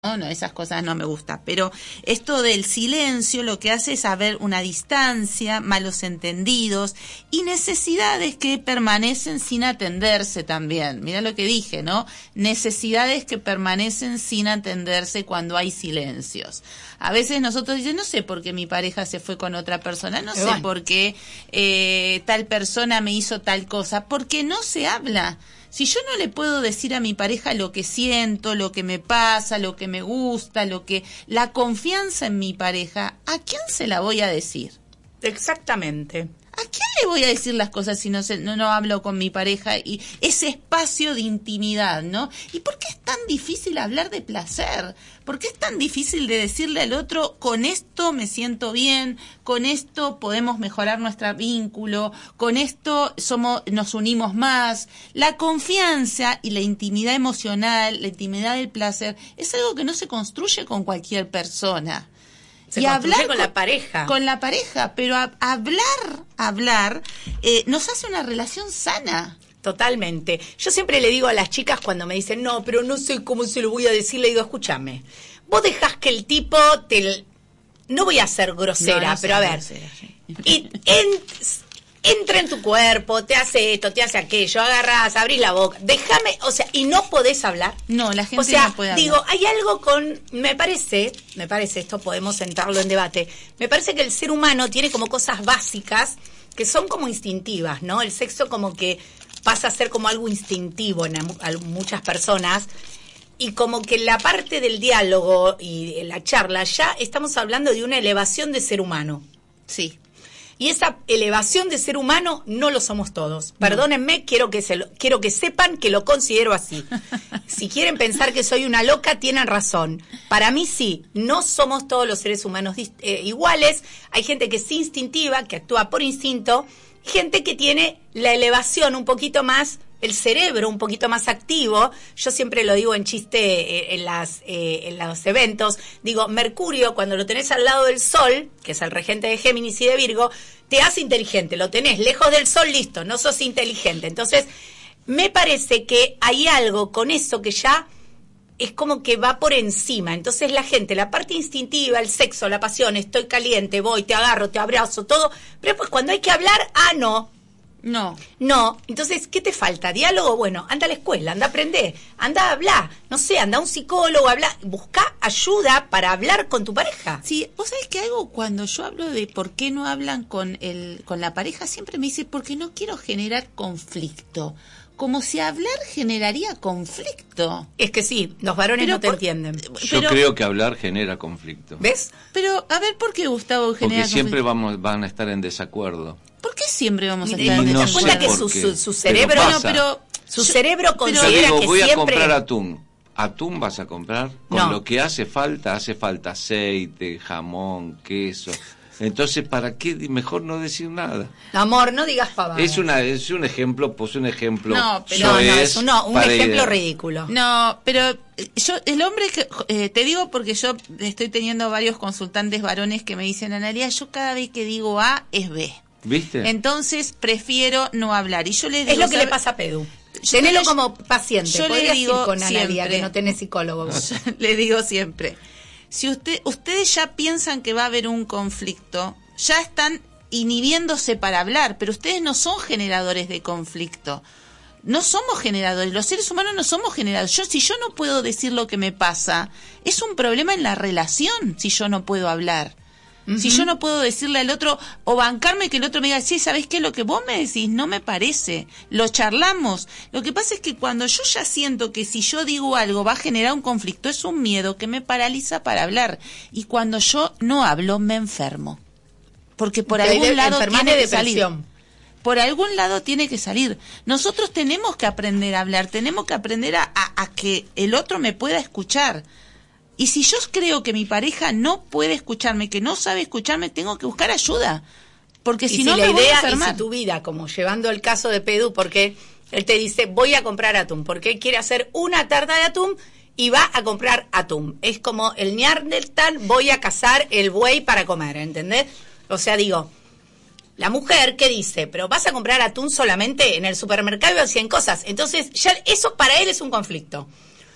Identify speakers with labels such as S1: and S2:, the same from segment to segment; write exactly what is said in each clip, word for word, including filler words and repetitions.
S1: No, no, esas cosas no me gustan, pero esto del silencio lo que hace es haber una distancia, malos entendidos y necesidades que permanecen sin atenderse también. Mira lo que dije, ¿no? Necesidades que permanecen sin atenderse cuando hay silencios. A veces nosotros dicen, no sé por qué mi pareja se fue con otra persona, no sé
S2: bueno.
S1: por qué eh, tal persona me hizo tal cosa, porque no se habla. Si yo no le puedo decir a mi pareja lo que siento, lo que me pasa, lo que me gusta, lo que la confianza en mi pareja, ¿a quién se la voy a decir?
S2: Exactamente.
S1: ¿A quién le voy a decir las cosas si no, se, no, no hablo con mi pareja? Y ese espacio de intimidad, ¿no? ¿Y por qué es tan difícil hablar de placer? ¿Por qué es tan difícil de decirle al otro, con esto me siento bien, con esto podemos mejorar nuestro vínculo, con esto somos, nos unimos más? La confianza y la intimidad emocional, la intimidad del placer, es algo que no se construye con cualquier persona.
S2: Se
S1: y
S2: construye
S1: hablar
S2: con, con la pareja.
S1: Con la pareja, pero a, hablar, hablar, eh, nos hace una relación sana.
S2: Totalmente. Yo siempre le digo a las chicas cuando me dicen, no, pero no sé cómo se lo voy a decir, le digo, escúchame, vos dejás que el tipo te... No voy a ser grosera, no, no pero a ver, grosera, sí. y, en, entra en tu cuerpo, te hace esto, te hace aquello, agarrás, abrís la boca, déjame, o sea, y no podés hablar.
S1: No, la gente
S2: o sea,
S1: no puede
S2: digo,
S1: hablar.
S2: hay algo con, me parece, me parece, esto podemos sentarlo en debate, me parece que el ser humano tiene como cosas básicas que son como instintivas, ¿no? El sexo como que pasa a ser como algo instintivo en a, a muchas personas, y como que la parte del diálogo y la charla ya estamos hablando de una elevación de ser humano.
S1: Sí.
S2: Y esa elevación de ser humano no lo somos todos. Perdónenme, no. quiero que se lo, quiero que sepan que lo considero así. Si quieren pensar que soy una loca, tienen razón. Para mí sí, no somos todos los seres humanos eh, iguales. Hay gente que es instintiva, que actúa por instinto, gente que tiene la elevación un poquito más, el cerebro un poquito más activo. Yo siempre lo digo en chiste eh, en las eh, en los eventos, digo, Mercurio cuando lo tenés al lado del Sol, que es el regente de Géminis y de Virgo, te hace inteligente, lo tenés lejos del Sol, listo, no sos inteligente. Entonces, me parece que hay algo con eso que ya es como que va por encima. Entonces la gente, la parte instintiva, el sexo, la pasión, estoy caliente, voy, te agarro, te abrazo, todo, pero pues cuando hay que hablar, ah, no.
S1: No.
S2: No, entonces, ¿qué te falta? ¿Diálogo? Bueno, anda a la escuela, anda a aprender, anda a hablar, no sé, anda a un psicólogo, habla, busca ayuda para hablar con tu pareja.
S1: Sí, vos sabés que algo cuando yo hablo de por qué no hablan con el con la pareja, siempre me dice, porque no quiero generar conflicto. Como si hablar generaría conflicto.
S2: Es que sí, los varones pero no te por, entienden.
S3: Yo
S1: pero,
S3: creo que hablar genera conflicto.
S2: ¿Ves?
S1: Pero, a ver, ¿por qué, Gustavo, genera
S3: Porque siempre
S1: conflicto?
S3: vamos, van a estar en desacuerdo.
S1: ¿Por qué siempre vamos a
S2: y,
S1: estar
S2: y
S1: en
S2: no
S1: desacuerdo?
S2: ¿Te das cuenta que su, su, su cerebro...
S3: Pero,
S2: no, pero su yo, cerebro considera
S3: yo digo,
S2: que
S3: voy
S2: siempre...
S3: a comprar atún. ¿Atún vas a comprar? Con
S2: no.
S3: lo que hace falta, hace falta aceite, jamón, queso... Entonces, ¿para qué? Mejor no decir nada.
S2: Amor, no digas pavadas.
S3: Es una es un ejemplo, pues un ejemplo.
S1: No, pero
S2: no, no, es un, no, un ejemplo ir. ridículo.
S1: No, pero yo el hombre que eh, te digo porque yo estoy teniendo varios consultantes varones que me dicen, Analia, yo cada vez que digo A es B.
S3: ¿Viste?
S1: Entonces prefiero no hablar. Y yo le digo,
S2: es lo que
S1: ¿sabe?
S2: le pasa a Pedu. Tenelo
S1: yo,
S2: como paciente.
S1: Yo le digo
S2: ir con
S1: siempre,
S2: Analia, que no tenés psicólogo.
S1: Yo le digo siempre, si usted ustedes ya piensan que va a haber un conflicto, ya están inhibiéndose para hablar, pero ustedes no son generadores de conflicto. No somos generadores, los seres humanos no somos generadores. Yo, si yo no puedo decir lo que me pasa, es un problema en la relación si yo no puedo hablar. Uh-huh. Si yo no puedo decirle al otro o bancarme que el otro me diga, sí, ¿sabés qué? Lo que vos me decís no me parece. Lo charlamos. Lo que pasa es que cuando yo ya siento que si yo digo algo va a generar un conflicto, es un miedo que me paraliza para hablar. Y cuando yo no hablo, me enfermo. Porque por algún de, lado tiene que salir. Por algún lado tiene que salir. Nosotros tenemos que aprender a hablar, tenemos que aprender a, a, a que el otro me pueda escuchar. Y si yo creo que mi pareja no puede escucharme, que no sabe escucharme, tengo que buscar ayuda. Porque si, si no
S2: la
S1: me voy
S2: idea
S1: a enfermar.
S2: Y si tu vida, como llevando el caso de Pedu, porque él te dice, voy a comprar atún, porque él quiere hacer una tarta de atún y va a comprar atún. Es como el Neandertal, voy a cazar el buey para comer, ¿entendés? O sea, digo, la mujer, ¿qué dice? Pero vas a comprar atún solamente en el supermercado y cien cosas. Entonces, ya eso para él es un conflicto.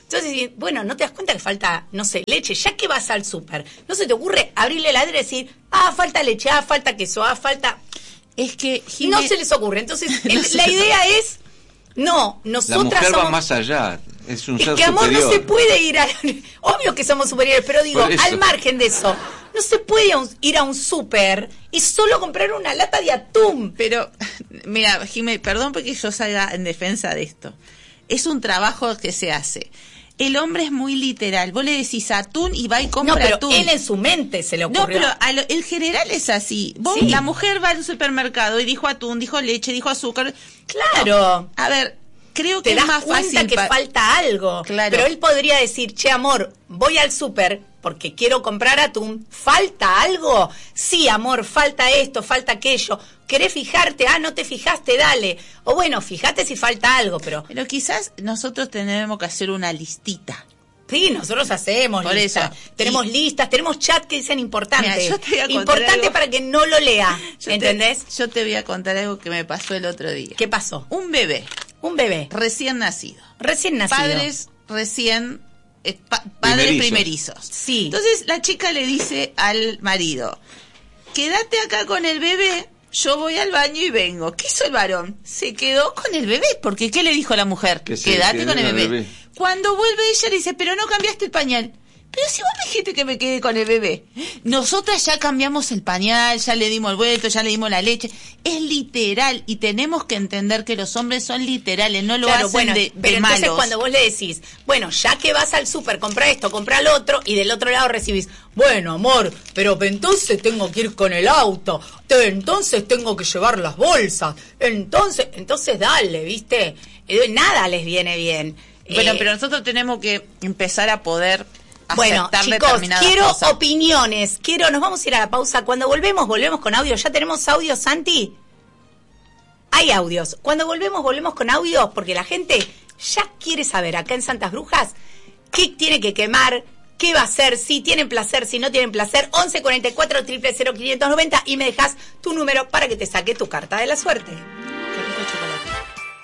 S2: Entonces, bueno, ¿no te das cuenta que falta, no sé, leche? Ya que vas al súper, ¿no se te ocurre abrirle la heladera y decir, ah, falta leche, ah, falta queso, ah, falta...
S1: Es que,
S2: Jimé... No se les ocurre. Entonces,
S1: no
S2: el, la idea ocurre. es, no, nosotras
S3: La mujer
S2: somos...
S3: va más allá, es un
S2: es
S3: ser
S2: que, amor,
S3: superior.
S2: no se puede ir a... Obvio que somos superiores, pero digo, al margen de eso, no se puede ir a un súper y solo comprar una lata de atún.
S1: Pero, mira, Jimé, perdón porque yo salga en defensa de esto. Es un trabajo que se hace. El hombre es muy literal. Vos le decís atún y va y compra
S2: atún. No, pero
S1: atún.
S2: él en su mente se le ocurrió.
S1: No, pero a lo, el general es así. Vos, sí. La mujer va al supermercado y dijo atún, dijo leche, dijo azúcar.
S2: Claro.
S1: No, a ver, creo que
S2: te
S1: es
S2: das
S1: más
S2: cuenta
S1: fácil
S2: que
S1: pa-
S2: falta algo.
S1: Claro.
S2: Pero él podría decir, che, amor, voy al súper porque quiero comprar atún. ¿Falta algo? Sí, amor, falta esto, falta aquello. ¿Querés fijarte? Ah, no te fijaste, dale. O bueno, fíjate si falta algo, pero...
S1: Pero quizás nosotros tenemos que hacer una listita.
S2: Sí, nosotros hacemos
S1: Por
S2: listas.
S1: Eso.
S2: Tenemos
S1: y...
S2: listas, tenemos chat que dicen importante.
S1: Mira, yo te voy a contar
S2: importante
S1: algo...
S2: para que no lo lea,
S1: yo
S2: ¿entendés?
S1: Te, yo te voy a contar algo que me pasó el otro día.
S2: ¿Qué pasó?
S1: Un bebé.
S2: Un bebé.
S1: Recién nacido.
S2: Recién nacido.
S1: Padres recién... Eh, pa- padres primerizos. primerizos.
S2: Sí.
S1: Entonces la chica le dice al marido, quédate acá con el bebé, yo voy al baño y vengo. ¿Qué hizo el varón? Se quedó con el bebé, porque ¿qué le dijo la mujer?
S3: Que
S1: quédate
S3: se
S1: con el bebé.
S3: bebé.
S1: Cuando vuelve ella le dice, pero no cambiaste el pañal. Pero si vos me dijiste que me quedé con el bebé. Nosotras ya cambiamos el pañal, ya le dimos el vuelto, ya le dimos la leche. Es literal y tenemos que entender que los hombres son literales, no lo
S2: claro,
S1: hacen
S2: bueno,
S1: de, de
S2: pero
S1: malos.
S2: Entonces cuando vos le decís, bueno, ya que vas al súper, compra esto, compra lo otro, y del otro lado recibís, bueno, amor, pero entonces tengo que ir con el auto, entonces tengo que llevar las bolsas, entonces, entonces dale, ¿viste? Eh, nada les viene bien.
S1: Bueno,
S2: eh,
S1: pero nosotros tenemos que empezar a poder...
S2: Bueno, chicos, quiero
S1: cosas.
S2: opiniones, quiero, nos vamos a ir a la pausa. Cuando volvemos, volvemos con audio. ¿Ya tenemos audio, Santi? Hay audios. Cuando volvemos, volvemos con audios, porque la gente ya quiere saber acá en Santas Brujas qué tiene que quemar, qué va a hacer, si tienen placer, si no tienen placer. Once cuarenta y cuatro, cero cero cero, quinientos noventa y me dejas tu número para que te saque tu carta de la suerte. Qué rico chocolate.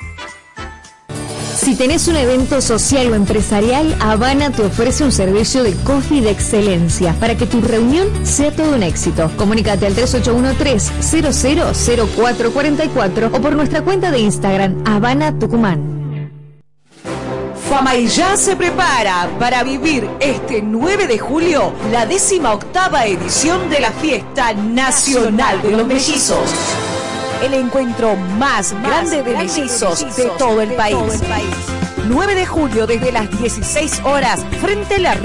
S4: Si tenés un evento social o empresarial, Habana te ofrece un servicio de coffee de excelencia para que tu reunión sea todo un éxito. Comunícate al tres ocho uno tres, cero cero cero cuatro cuatro cuatro o por nuestra cuenta de Instagram, Habana Tucumán.
S5: Famaillá se prepara para vivir este nueve de julio la décima octava edición de la Fiesta Nacional de los Mellizos. El encuentro más, más grande de mellizos de todo el país. nueve de julio desde las dieciséis horas frente a la